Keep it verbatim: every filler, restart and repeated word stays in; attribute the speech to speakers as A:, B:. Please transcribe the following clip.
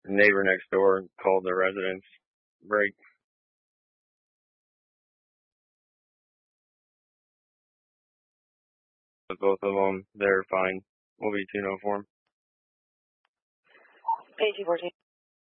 A: The neighbor next door called the residence break. With both of them, they're fine. We'll be two oh for them.
B: Page fourteen.